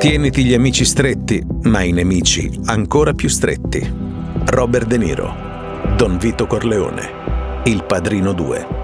Tieniti gli amici stretti, ma i nemici ancora più stretti. Robert De Niro, Don Vito Corleone, Il Padrino 2.